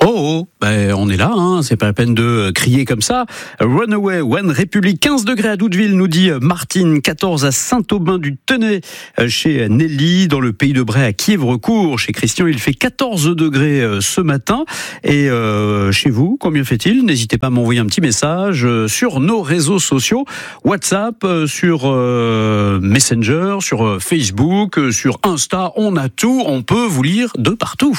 On est là, c'est pas la peine de crier comme ça. Runaway, One Republic, 15 degrés à Doudeville, nous dit Martine, 14 à Saint-Aubin-du-Tenay, chez Nelly, dans le pays de Bray à Kièvrecourt. Chez Christian, il fait 14 degrés ce matin. Et chez vous, combien fait-il ? N'hésitez pas à m'envoyer un petit message sur nos réseaux sociaux, WhatsApp, sur Messenger, sur Facebook, sur Insta, on a tout, on peut vous lire de partout.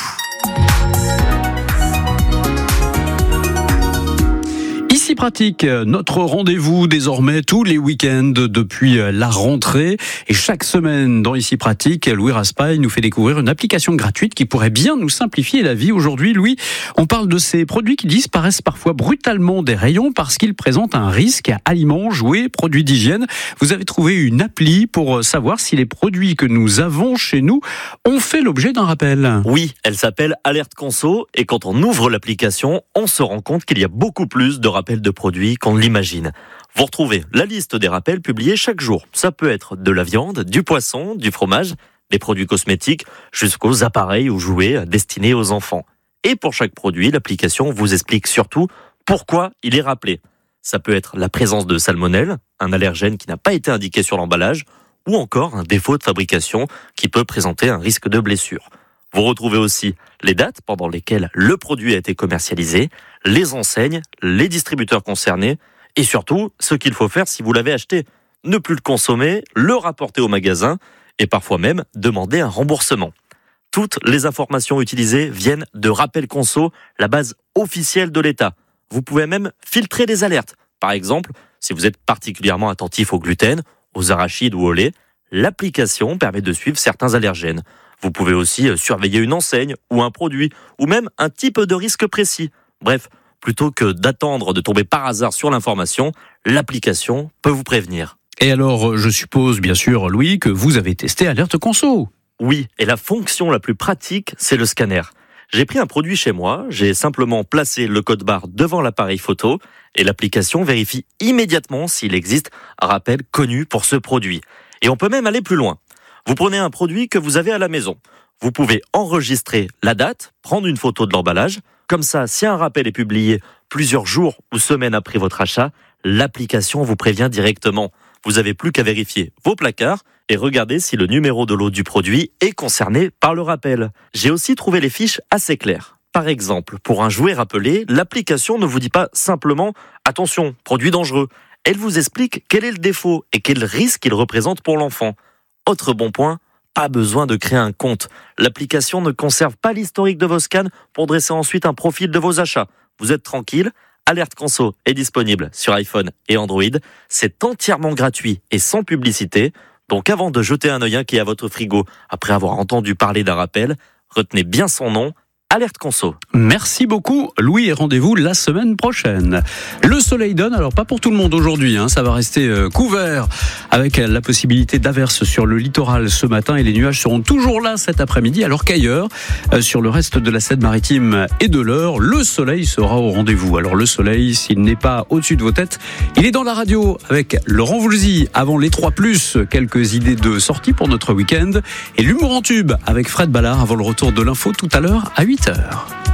Ici Pratique, notre rendez-vous désormais tous les week-ends depuis la rentrée. Et chaque semaine dans Ici Pratique, Louis Raspail nous fait découvrir une application gratuite qui pourrait bien nous simplifier la vie. Aujourd'hui, Louis, on parle de ces produits qui disparaissent parfois brutalement des rayons parce qu'ils présentent un risque à aliments, jouets, produits d'hygiène. Vous avez trouvé une appli pour savoir si les produits que nous avons chez nous ont fait l'objet d'un rappel. Oui, elle s'appelle Alerte Conso et quand on ouvre l'application, on se rend compte qu'il y a beaucoup plus de rappels de produits qu'on ne l'imagine. Vous retrouvez la liste des rappels publiés chaque jour. Ça peut être de la viande, du poisson, du fromage, des produits cosmétiques, jusqu'aux appareils ou jouets destinés aux enfants. Et pour chaque produit, l'application vous explique surtout pourquoi il est rappelé. Ça peut être la présence de salmonelle, un allergène qui n'a pas été indiqué sur l'emballage, ou encore un défaut de fabrication qui peut présenter un risque de blessure. Vous retrouvez aussi les dates pendant lesquelles le produit a été commercialisé, les enseignes, les distributeurs concernés et surtout ce qu'il faut faire si vous l'avez acheté. Ne plus le consommer, le rapporter au magasin et parfois même demander un remboursement. Toutes les informations utilisées viennent de Rappel Conso, la base officielle de l'État. Vous pouvez même filtrer des alertes. Par exemple, si vous êtes particulièrement attentif au gluten, aux arachides ou au lait, l'application permet de suivre certains allergènes. Vous pouvez aussi surveiller une enseigne ou un produit, ou même un type de risque précis. Bref, plutôt que d'attendre de tomber par hasard sur l'information, l'application peut vous prévenir. Et alors, je suppose bien sûr, Louis, que vous avez testé Alerte Conso. Oui, et la fonction la plus pratique, c'est le scanner. J'ai pris un produit chez moi, j'ai simplement placé le code barre devant l'appareil photo, et l'application vérifie immédiatement s'il existe un rappel connu pour ce produit. Et on peut même aller plus loin. Vous prenez un produit que vous avez à la maison. Vous pouvez enregistrer la date, prendre une photo de l'emballage. Comme ça, si un rappel est publié plusieurs jours ou semaines après votre achat, l'application vous prévient directement. Vous n'avez plus qu'à vérifier vos placards et regarder si le numéro de lot du produit est concerné par le rappel. J'ai aussi trouvé les fiches assez claires. Par exemple, pour un jouet rappelé, l'application ne vous dit pas simplement « Attention, produit dangereux ». Elle vous explique quel est le défaut et quel risque il représente pour l'enfant. Autre bon point, pas besoin de créer un compte. L'application ne conserve pas l'historique de vos scans pour dresser ensuite un profil de vos achats. Vous êtes tranquille, Alerte Conso est disponible sur iPhone et Android. C'est entièrement gratuit et sans publicité. Donc avant de jeter un œil inquiet à votre frigo après avoir entendu parler d'un rappel, retenez bien son nom, Alerte Conso. Merci beaucoup Louis et rendez-vous la semaine prochaine. Le soleil donne, alors pas pour tout le monde aujourd'hui, ça va rester couvert avec la possibilité d'averses sur le littoral ce matin et les nuages seront toujours là cet après-midi alors qu'ailleurs, sur le reste de la Seine-Maritime et de l'Eure, le soleil sera au rendez-vous. Alors le soleil, s'il n'est pas au-dessus de vos têtes, il est dans la radio avec Laurent Voulzy avant les 3+, quelques idées de sortie pour notre week-end et l'humour en tube avec Fred Ballard avant le retour de l'info tout à l'heure à 8h.